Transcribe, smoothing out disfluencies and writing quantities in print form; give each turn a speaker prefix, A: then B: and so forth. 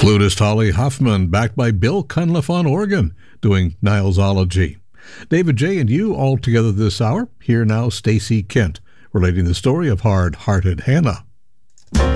A: Flutist Holly Hoffman, backed by Bill Cunliffe on organ, doing Nilesology. David J. and you all together this hour. Here now, Stacey Kent, relating the story of hard-hearted Hannah.